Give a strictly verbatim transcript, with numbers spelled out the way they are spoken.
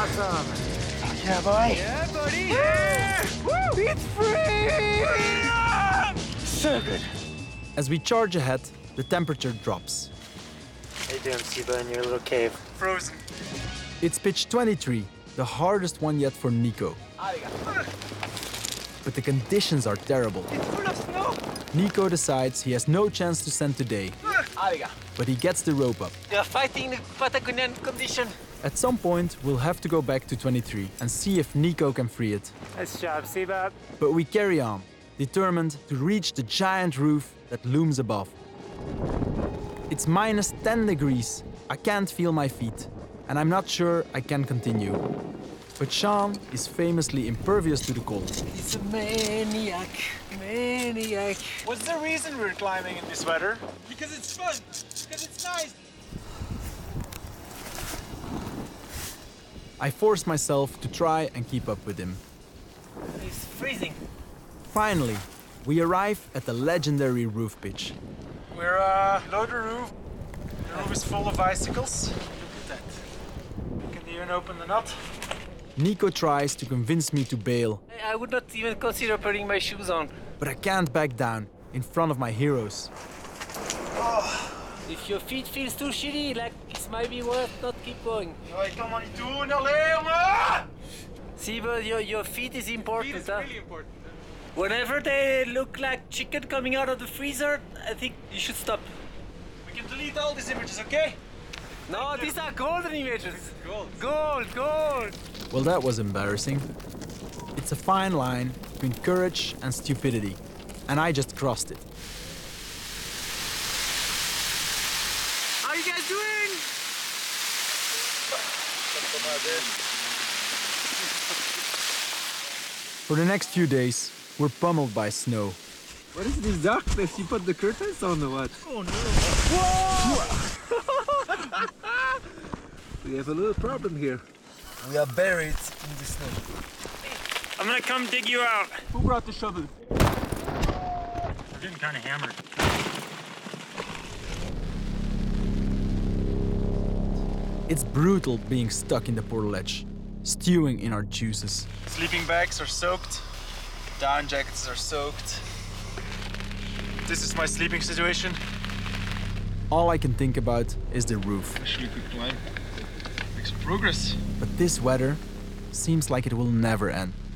Awesome. Yeah, boy. Yeah, buddy. Yeah. Woo. It's free. So good. As we charge ahead, the temperature drops. How you doing, Siba, in your little cave? Frozen. It's pitch twenty-three, the hardest one yet for Nico. But the conditions are terrible. It's full of snow. Nico decides he has no chance to send today, but he gets the rope up. You're fighting the Patagonian condition. At some point, we'll have to go back to twenty-three and see if Nico can free it. Nice job, Siba. But we carry on, determined to reach the giant roof that looms above. It's minus ten degrees. I can't feel my feet, and I'm not sure I can continue. But Sean is famously impervious to the cold. He's a maniac. Maniac. What's the reason we're climbing in this weather? Because it's fun. Because it's nice. I force myself to try and keep up with him. He's freezing. Finally, we arrive at the legendary roof pitch. We're uh, below the roof. The roof is full of icicles. Look at that. Can you even open the nut? Nico tries to convince me to bail, I would not even consider putting my shoes on. but I can't back down in front of my heroes. If your feet feels too shitty, like it might be worth not keep going. Ja, ik kan maar niet doen. Allee, jongen! See, but your, your feet is important. Feet is huh? really important. Whenever they look like chicken coming out of the freezer, I think you should stop. We can delete all these images, okay? No, these are golden images. Gold. Gold, gold. Well, that was embarrassing. It's a fine line between courage and stupidity, and I just crossed it. How you guys doing? For the next few days, we're pummeled by snow. What is this darkness? You put the curtains on or what? Oh no. We have a little problem here. We are buried in the snow. I'm gonna come dig you out. Who brought the shovel? We're getting kind of hammered. It's brutal being stuck in the portaledge, stewing in our juices. Sleeping bags are soaked. Down jackets are soaked. This is my sleeping situation. All I can think about is the roof. Actually, we could climb. Make some progress. But this weather seems like it will never end.